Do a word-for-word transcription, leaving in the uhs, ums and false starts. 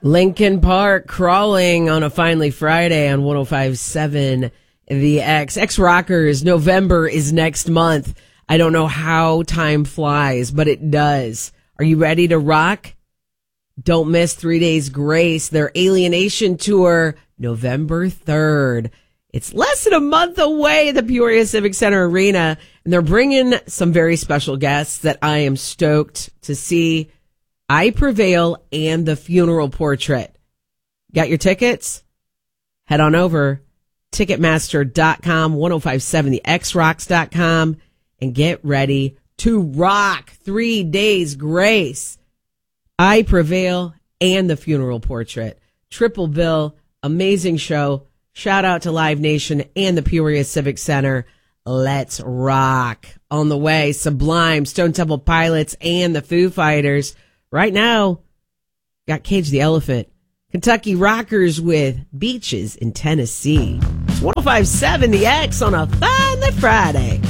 Lincoln Park crawling on a finally Friday on one oh five point seven The X. X-Rockers, November is next month. I don't know how time flies, but it does. Are you ready to rock? Don't miss Three Days Grace, their Alienation Tour, November third. It's less than a month away at the Peoria Civic Center Arena, and they're bringing some very special guests that I am stoked to see. I Prevail and The Funeral Portrait. Got your tickets? Head on over, ticketmaster dot com, ten fifty-seven the x rocks dot com, and get ready to rock Three Days Grace, I Prevail, and The Funeral Portrait. Triple bill, amazing show. Shout out to Live Nation and the Peoria Civic Center. Let's rock. On the way, Sublime, Stone Temple Pilots, and the Foo Fighters. Right now, got Cage the Elephant. Kentucky Rockers with Beaches in Tennessee. ten fifty-seven The X on a Finally Friday.